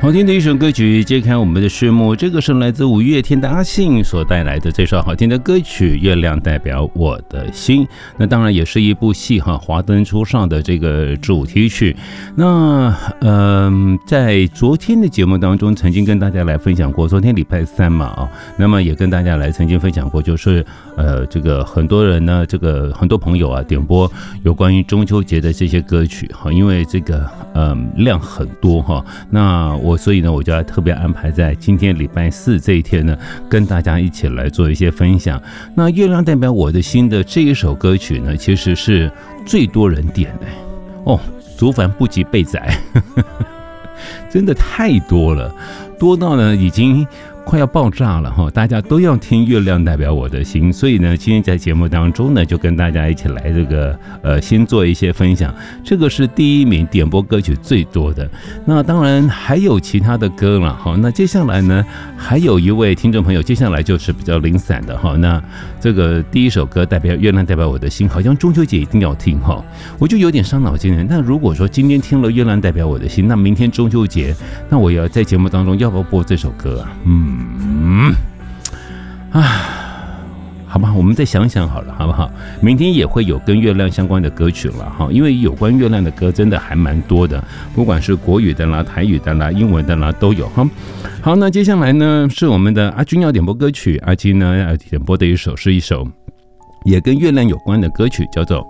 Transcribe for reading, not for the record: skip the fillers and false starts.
好听的一首歌曲揭开我们的序幕，这个是来自五月天的阿信所带来的这首好听的歌曲《月亮代表我的心》。那当然也是一部戏哈，《华灯初上》的这个主题曲。那在昨天的节目当中，曾经跟大家来分享过，昨天礼拜三嘛啊，那么也跟大家来曾经分享过，就是这个很多人呢，这个很多朋友啊点播有关于中秋节的这些歌曲哈，因为这个量很多哈，那所以呢，我就要特别安排在今天礼拜四这一天呢，跟大家一起来做一些分享。那月亮代表我的心的这一首歌曲呢，其实是最多人点的哦，族繁不及备载，真的太多了，多到呢已经快要爆炸了哈！大家都要听《月亮代表我的心》，所以呢，今天在节目当中呢，就跟大家一起来这个先做一些分享。这个是第一名点播歌曲最多的。那当然还有其他的歌了哈。那接下来呢，还有一位听众朋友，接下来就是比较零散的哈。那这个第一首歌代表《月亮代表我的心》，好像中秋节一定要听哈。我就有点伤脑筋了。那如果说今天听了《月亮代表我的心》，那明天中秋节，那我也要在节目当中要不要播这首歌啊？好吧，我们再想想好了，好不好？明天也会有跟月亮相关的歌曲了哈，因为有关月亮的歌真的还蛮多的，不管是国语的啦、台语的啦、英文的啦都有哈。好，那接下来呢是我们的阿军要点播歌曲，阿军呢要点播的是一首也跟月亮有关的歌曲，叫做《